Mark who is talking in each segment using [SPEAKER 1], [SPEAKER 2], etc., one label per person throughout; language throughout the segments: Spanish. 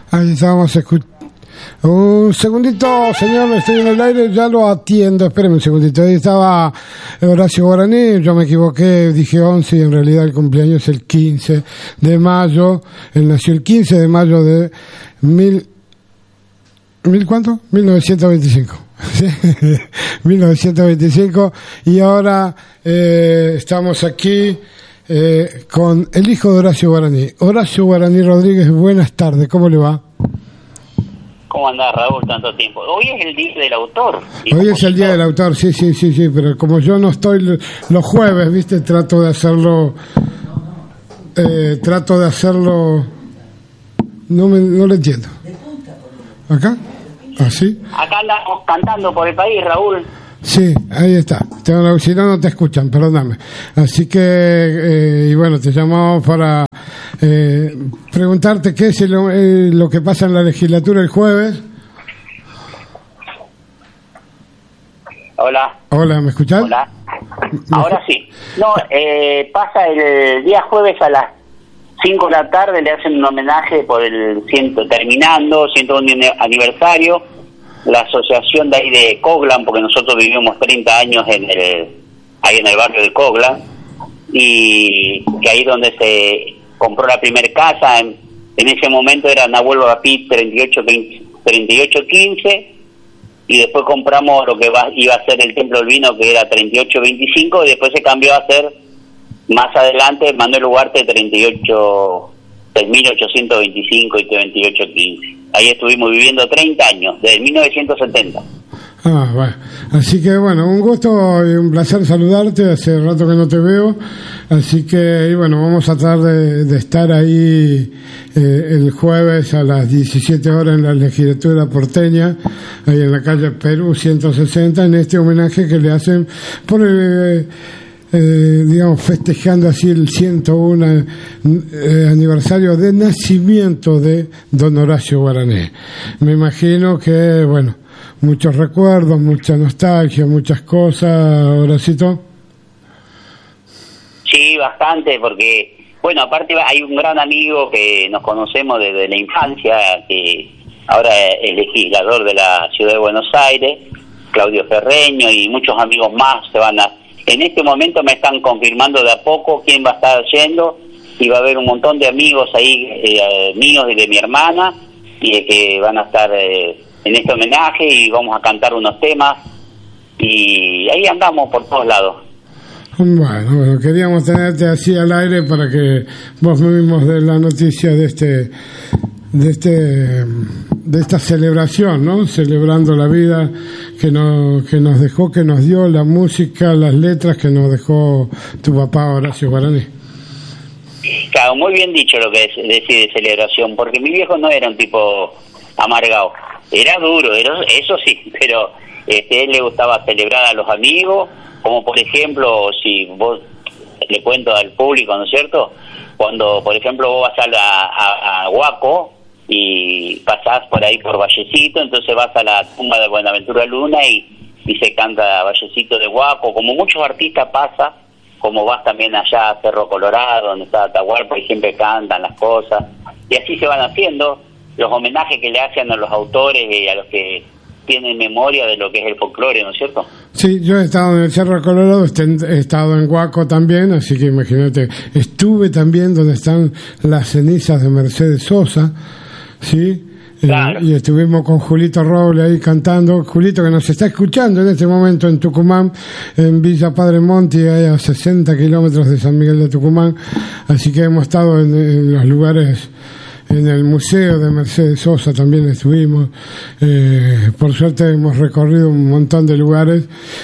[SPEAKER 1] Ahí estábamos escuchando. Un segundito, señor, estoy en el aire, ya lo atiendo. Espéreme un segundito. Ahí estaba Horacio Guaraní, yo me equivoqué, dije 11 y en realidad el cumpleaños es el 15 de mayo. Él nació el 15 de mayo de ¿mil cuánto? 1925. 1925. Y ahora estamos aquí con el hijo de Horacio Guaraní. Horacio Guaraní Rodríguez, buenas tardes, ¿cómo le va?
[SPEAKER 2] ¿Cómo andás, Raúl, tanto tiempo? Hoy es el día del autor.
[SPEAKER 1] Hoy es el día del autor, sí, pero como yo no estoy los jueves, ¿viste? Trato de hacerlo, no lo entiendo. ¿Acá? ¿Así?
[SPEAKER 2] Acá andamos cantando por el país, Raúl.
[SPEAKER 1] Sí, ahí está. Si no te escuchan, perdóname. Así que, y bueno, te llamamos para preguntarte qué es lo que pasa en la legislatura el jueves.
[SPEAKER 2] Hola,
[SPEAKER 1] ¿me escuchás?
[SPEAKER 2] Hola. Ahora sí. No, pasa el día jueves a las 5 de la tarde, le hacen un homenaje por el 101 aniversario. La asociación de ahí de Coglan, porque nosotros vivimos 30 años ahí en el barrio de Coglan, y que ahí donde se compró la primera casa, en ese momento era Nahuel Rapid 3815, y después compramos lo que iba a ser el Templo del Vino, que era 3825, y después se cambió a hacer, más adelante, Manuel Ugarte 3825 y 3815. Ahí estuvimos viviendo 30 años, desde 1970.
[SPEAKER 1] Bueno. Así que bueno, un gusto y un placer saludarte, hace rato que no te veo, así que y bueno, vamos a tratar de estar ahí el jueves a las 17 horas en la legislatura porteña, ahí en la calle Perú 160, en este homenaje que le hacen por digamos, festejando así el 101 aniversario de nacimiento de don Horacio Guaraní. Me imagino que, bueno, muchos recuerdos, mucha nostalgia, muchas cosas, Horacito.
[SPEAKER 2] Sí, bastante, porque, bueno, aparte hay un gran amigo que nos conocemos desde la infancia, que ahora es legislador de la Ciudad de Buenos Aires, Claudio Ferreño, y muchos amigos más se van a... En este momento me están confirmando de a poco quién va a estar yendo, y va a haber un montón de amigos ahí, míos y de mi hermana, y que van a estar en este homenaje, y vamos a cantar unos temas, y ahí andamos por todos lados.
[SPEAKER 1] Bueno, queríamos tenerte así al aire para que vos mismos des la noticia de esta celebración, ¿no? Celebrando la vida que nos dejó, que nos dio la música, las letras que nos dejó tu papá Horacio Guaraní.
[SPEAKER 2] Claro, muy bien dicho lo que decide celebración, porque mi viejo no era un tipo amargado, era duro, eso sí, pero él le gustaba celebrar a los amigos, como por ejemplo, si vos le cuento al público, ¿no es cierto? Cuando, por ejemplo, vos vas a Huaco y pasás por ahí por Vallecito, entonces vas a la tumba de Buenaventura Luna y se canta Vallecito de Huaco, como muchos artistas pasa, como vas también allá a Cerro Colorado, donde está Atahualpa, y siempre cantan las cosas, y así se van haciendo los homenajes que le hacen a los autores y a los que tienen memoria de lo que es el folclore, ¿no es cierto?
[SPEAKER 1] Sí, yo he estado en el Cerro Colorado, he estado en Huaco también, así que imagínate, estuve también donde están las cenizas de Mercedes Sosa, ¿sí?
[SPEAKER 2] Claro.
[SPEAKER 1] Y estuvimos con Julito Roble ahí cantando, Julito que nos está escuchando en este momento en Tucumán, en Villa Padre Monti, a 60 kilómetros de San Miguel de Tucumán, así que hemos estado en los lugares. En el museo de Mercedes Sosa también estuvimos, por suerte hemos recorrido un montón de lugares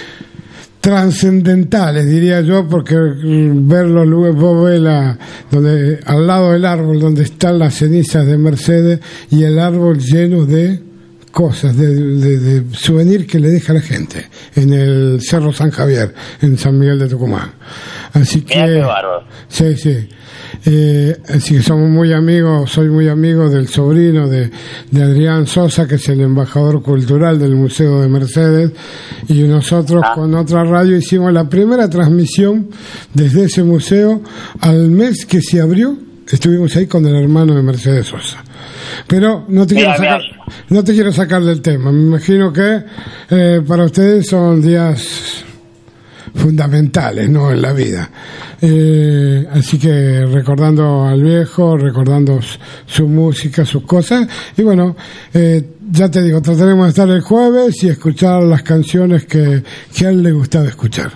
[SPEAKER 1] trascendentales, diría yo, porque ver los lugares, vos ves donde, al lado del árbol donde están las cenizas de Mercedes y el árbol lleno de cosas, de souvenir que le deja la gente en el Cerro San Javier, en San Miguel de Tucumán. Así que, sí. Así que somos muy amigos, soy muy amigo del sobrino de Adrián Sosa, que es el embajador cultural del Museo de Mercedes, y nosotros con otra radio hicimos la primera transmisión desde ese museo al mes que se abrió. Estuvimos ahí con el hermano de Mercedes Sosa. Pero no te quiero sacar del tema. Me imagino que para ustedes son días fundamentales, ¿no?, en la vida. Así que recordando al viejo, recordando su música, sus cosas. Y bueno, ya te digo, trataremos de estar el jueves y escuchar las canciones que a él le gustaba escuchar.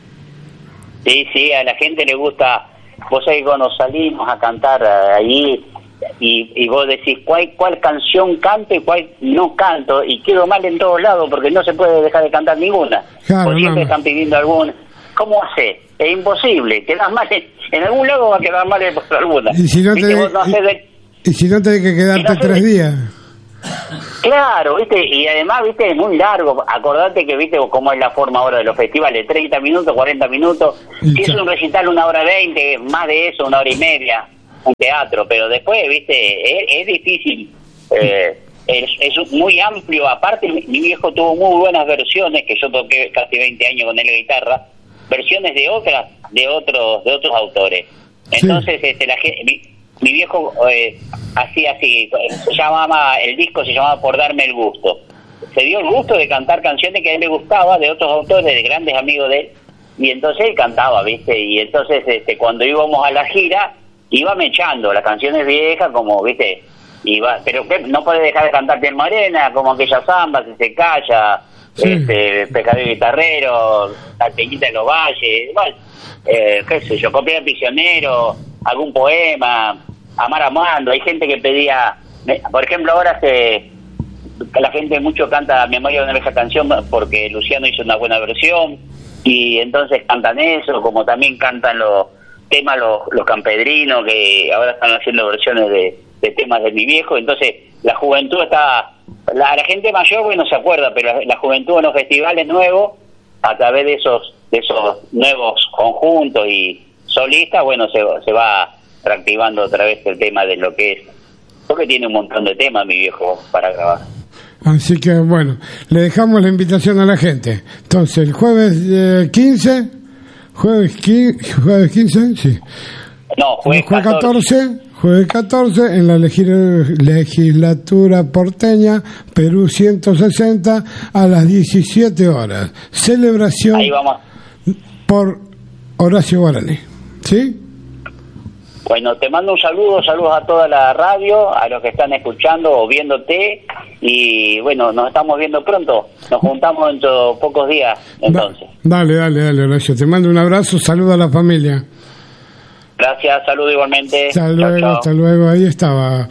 [SPEAKER 2] Sí, a la gente le gusta. Vos sabés que cuando salimos a cantar ahí y vos decís cuál canción canto y cuál no canto, y quedo mal en todos lados porque no se puede dejar de cantar ninguna.
[SPEAKER 1] Claro,
[SPEAKER 2] porque siempre están pidiendo alguna. ¿Cómo hace? Es imposible, quedás mal en algún lado, va a quedar mal por alguna.
[SPEAKER 1] Y si no tenés que quedarte 3 días.
[SPEAKER 2] Claro, viste, y además, viste, es muy largo. Acordate que, viste, cómo es la forma ahora de los festivales, 30 minutos, 40 minutos. Si es un recital 1h20, más de eso, 1h30, un teatro, pero después, viste, es difícil. Es muy amplio. Aparte, mi viejo tuvo muy buenas versiones, que yo toqué casi 20 años con él de guitarra, versiones de otros autores. Entonces, mi viejo hacía así, el disco se llamaba Por Darme el Gusto. Se dio el gusto de cantar canciones que a él le gustaba, de otros autores, de grandes amigos de él, y entonces él cantaba, ¿viste? Y entonces cuando íbamos a la gira, iba mechando las canciones viejas, como, ¿viste? Pero no puede dejar de cantar Piel Morena, como aquella samba, Si se calla, Pescador y Guitarrero, La Peñita de los Valles, igual, qué sé yo, Copiar el Prisionero, algún poema, Amar amando. Hay gente que pedía, por ejemplo, ahora la gente mucho canta Memoria de una vieja canción porque Luciano hizo una buena versión, y entonces cantan eso, como también cantan los temas los campedrinos, que ahora están haciendo versiones de temas de mi viejo. Entonces la juventud la gente mayor, bueno, se acuerda, pero la juventud en los festivales nuevos, a través de esos nuevos conjuntos y solistas, bueno, se va reactivando otra vez el tema de lo que es, porque tiene un montón de temas mi viejo para grabar.
[SPEAKER 1] Así que bueno, le dejamos la invitación a la gente. Entonces el jueves 15, jueves 15, sí.
[SPEAKER 2] No, jueves
[SPEAKER 1] 14. Jueves 14 en la legislatura porteña, Perú 160, a las 17 horas. Celebración.
[SPEAKER 2] Ahí vamos.
[SPEAKER 1] Por Horacio Guaraní. ¿Sí?
[SPEAKER 2] Bueno, te mando saludos a toda la radio, a los que están escuchando o viéndote, y bueno, nos estamos viendo pronto. Nos juntamos dentro de pocos días, entonces.
[SPEAKER 1] Dale, Horacio. Te mando un abrazo, saludo a la familia.
[SPEAKER 2] Gracias, saludo igualmente.
[SPEAKER 1] Hasta luego. Ahí estaba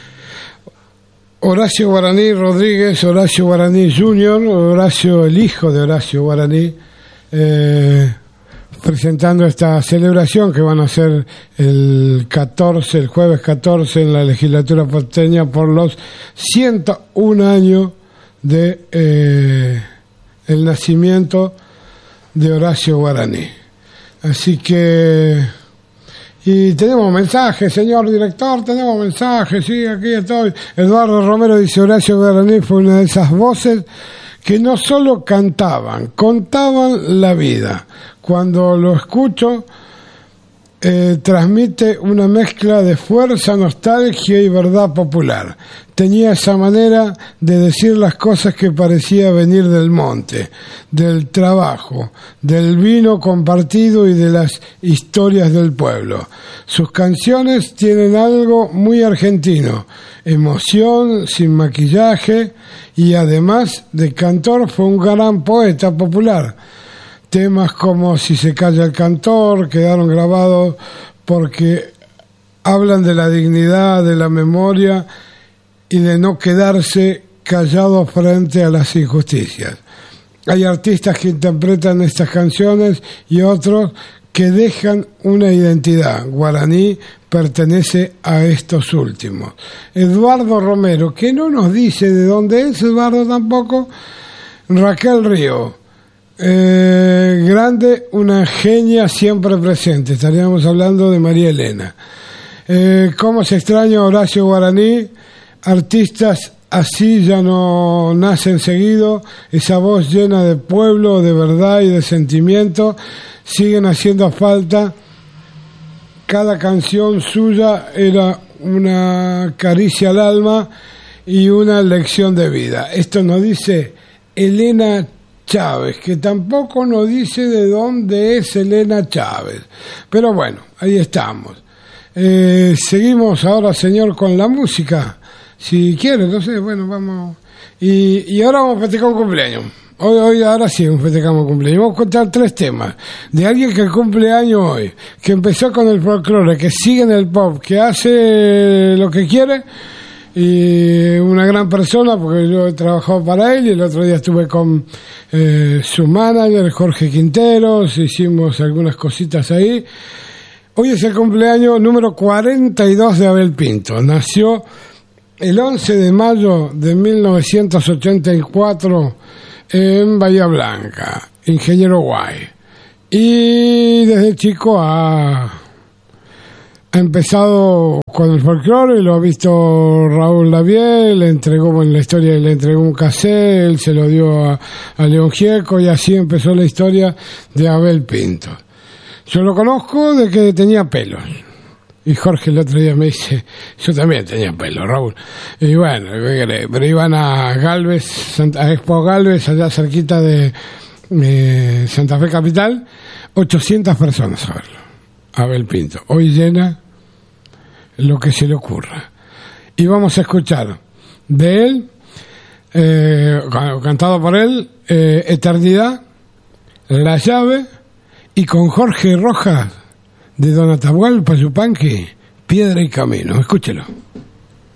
[SPEAKER 1] Horacio Guaraní Rodríguez, Horacio Guaraní Jr., Horacio, el hijo de Horacio Guaraní, presentando esta celebración que van a hacer el jueves 14 en la legislatura porteña por los 101 años de el nacimiento de Horacio Guaraní. Así que... Y tenemos mensajes, señor director, tenemos mensajes, sí, aquí estoy. Eduardo Romero dice: Horacio Guaraní fue una de esas voces que no solo cantaban, contaban la vida. Cuando lo escucho, transmite una mezcla de fuerza, nostalgia y verdad popular. Tenía esa manera de decir las cosas que parecía venir del monte, del trabajo, del vino compartido y de las historias del pueblo. Sus canciones tienen algo muy argentino, emoción, sin maquillaje, y además de cantor fue un gran poeta popular. Temas como Si se calla el cantor quedaron grabados porque hablan de la dignidad, de la memoria y de no quedarse callados frente a las injusticias. Hay artistas que interpretan estas canciones y otros que dejan una identidad. Guaraní pertenece a estos últimos. Eduardo Romero, que no nos dice de dónde es Eduardo tampoco. Raquel Río. Grande, una genia siempre presente. Estaríamos hablando de María Elena. Cómo se extraña Horacio Guaraní. Artistas así ya no nacen seguido. Esa voz llena de pueblo, de verdad y de sentimiento siguen haciendo falta. Cada canción suya era una caricia al alma y una lección de vida. Esto nos dice Elena Chávez, que tampoco nos dice de dónde es Elena Chávez. Pero bueno, ahí estamos. Seguimos ahora, señor, con la música. Si quiere, no sé, bueno, vamos. Y ahora vamos a festejar un cumpleaños. Ahora sí, festejamos cumpleaños. Vamos a contar 3 temas de alguien que cumple años hoy, que empezó con el folclore, que sigue en el pop, que hace lo que quiere, y una gran persona, porque yo he trabajado para él, y el otro día estuve con su manager, Jorge Quinteros, hicimos algunas cositas ahí. Hoy es el cumpleaños número 42 de Abel Pinto. Nació el 11 de mayo de 1984 en Bahía Blanca, ingeniero guay. Y desde chico ha empezado con el folclore, lo ha visto Raúl Lavie, le entregó, en la historia le entregó un cassette, él se lo dio a León Gieco, y así empezó la historia de Abel Pinto. Yo lo conozco de que tenía pelos. Y Jorge el otro día me dice, yo también tenía pelo, Raúl. Y bueno, pero iban a Galvez, a Expo Galvez, allá cerquita de Santa Fe Capital, 800 personas a verlo, Abel Pinto. Hoy llena lo que se le ocurra. Y vamos a escuchar de él, cantado por él, Eternidad, La Llave, y con Jorge Rojas, de Don Atahualpa Yupanqui, Piedra y Camino. Escúchelo.